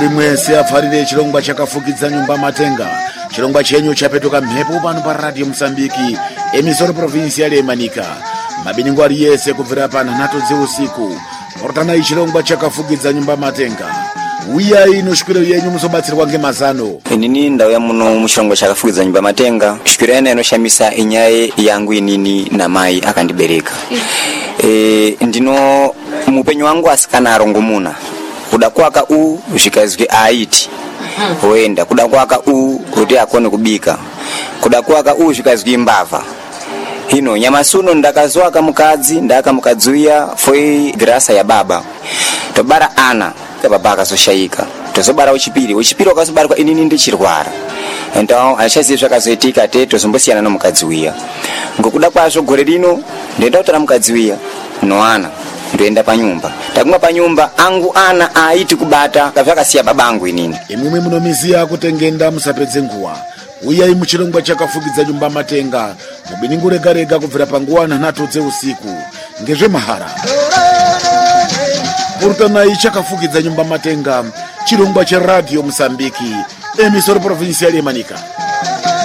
muri mwese afarire chirongwa chakafukidza nyumba matenga. Chirongwa chenyu chapetuka mhepo pano pa Radio Msambiki, emisoro provincial Manika. Mabiningwa ari yese kubvira pa 9 usiku. Portana ichirongwa chakafukidza nyumba matenga. Uya ino shukiro yenyu musobatsirwa ngemazano. Inini ndauya muno muchirongwa chakafukidza nyumba matenga. Shukiro yana inoshamisa inyaye yangu inini na mai akandibereka. Ndino mupenyu wangu asikana arongomuna. Kuda kwaka zvikazwi aiti hoenda, kuda kwaka kuti akone kubika, kuda kwaka zvikazwi mbava. Hino nyamasuno ndakazwaka mukadzi ndakamukadzuya foi grasa ya baba tobara ana baba akazoshaika, tozobara uchipiri wakazobarwa inini ndichirwara. Então achazi zvakazoitika te tozombosiyana nomukadzuya. Ngokuda kwazvo gore rino ndenda kutora mukadzuya noana ndoenda panyumba. Taguma panyumba angu ana aiti kubata kavakasiya babangu inini. Imwe munomiziya kutengenda musapedze nguwa. Uyai muchirongwa chakafukidza nyumba matenga. Mubiningu rega kubvira panguwa 9 usiku. Ngezve mahara. Portana ichakafukidza nyumba matenga. Chirongwa cha Radio Msambiki, emisoro provincial Manika.